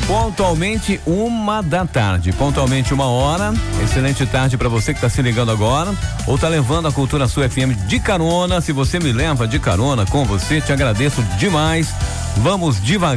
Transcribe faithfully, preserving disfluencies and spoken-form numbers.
Pontualmente uma da tarde, pontualmente uma hora. Excelente tarde para você que tá se ligando agora ou tá levando a Cultura Sul F M de carona. Se você me leva de carona com você, te agradeço demais. Vamos devagar.